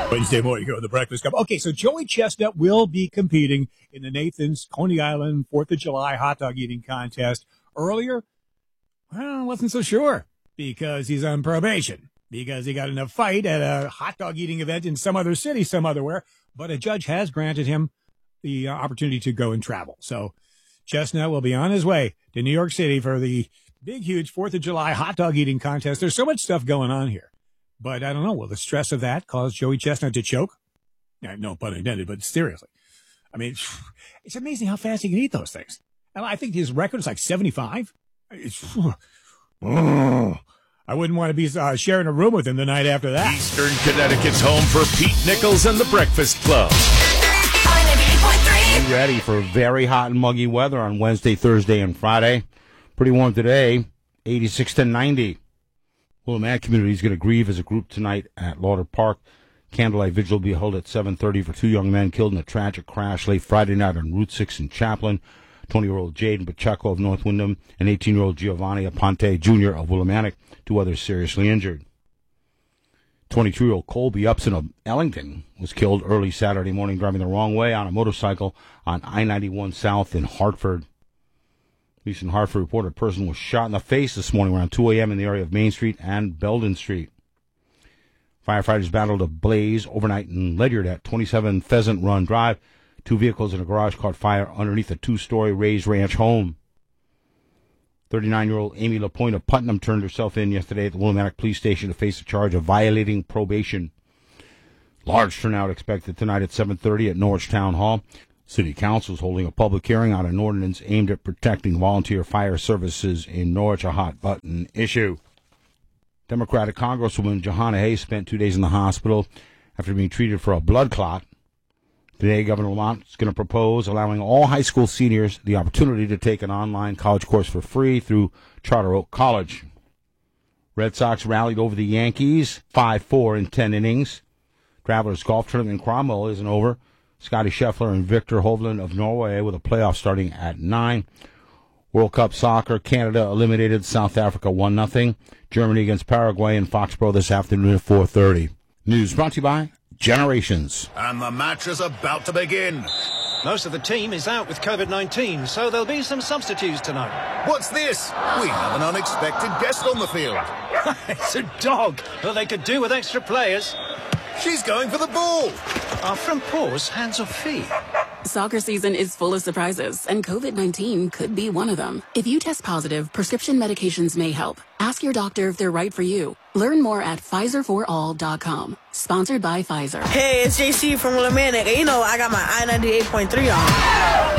Wednesday morning, go to the Breakfast Club. Okay, so Joey Chestnut will be competing in the Nathan's Coney Island 4th of July hot dog eating contest. Earlier, well, I wasn't so sure because he's on probation, because he got in a fight at a hot dog eating event in some other city, some otherwhere. But a judge has granted him the opportunity to go and travel. So Chestnut will be on his way to New York City for the big, huge 4th of July hot dog eating contest. There's so much stuff going on here. But I don't know, will the stress of that cause Joey Chestnut to choke? No pun intended, but seriously. I mean, it's amazing how fast he can eat those things. And I think his record is like 75. I wouldn't want to be sharing a room with him the night after that. Eastern Connecticut's home for Pete Nichols and the Breakfast Club. Be ready for very hot and muggy weather on Wednesday, Thursday, and Friday. Pretty warm today, 86 to 90. Willimantic community is going to grieve as a group tonight at Lauder Park. Candlelight vigil will be held at 7:30 for two young men killed in a tragic crash late Friday night on Route 6 in Chaplin. 20-year-old Jaden Pacheco of North Windham and 18-year-old Giovanni Aponte Jr. of Willimantic, two others seriously injured. 22-year-old Colby Upson of Ellington was killed early Saturday morning driving the wrong way on a motorcycle on I-91 South in Hartford. Police in Hartford reported a person was shot in the face this morning around 2 a.m. in the area of Main Street and Belden Street. Firefighters battled a blaze overnight in Ledyard at 27 Pheasant Run Drive. Two vehicles in a garage caught fire underneath a two-story raised ranch home. 39-year-old Amy LaPointe of Putnam turned herself in yesterday at the Willimantic Police Station to face a charge of violating probation. Large turnout expected tonight at 7:30 at Norwich Town Hall. City Council is holding a public hearing on an ordinance aimed at protecting volunteer fire services in Norwich, a hot-button issue. Democratic Congresswoman Jahana Hayes spent 2 days in the hospital after being treated for a blood clot. Today, Governor Lamont is going to propose allowing all high school seniors the opportunity to take an online college course for free through Charter Oak College. Red Sox rallied over the Yankees, 5-4 in 10 innings. Travelers Golf Tournament in Cromwell isn't over. Scotty Scheffler and Victor Hovland of Norway with a playoff starting at 9. World Cup Soccer, Canada eliminated South Africa 1-0. Germany against Paraguay in Foxborough this afternoon at 4:30. News brought to you by Generations. And the match is about to begin. Most of the team is out with COVID-19, so there'll be some substitutes tonight. What's this? We have an unexpected guest on the field. It's a dog. Well, they could do with extra players. She's going for the ball. Are front paws hands or feet? Soccer season is full of surprises, and COVID-19 could be one of them. If you test positive, prescription medications may help. Ask your doctor if they're right for you. Learn more at PfizerForAll.com. Sponsored by Pfizer. Hey, it's JC from Willimantic. You know, I got my I-98.3 on.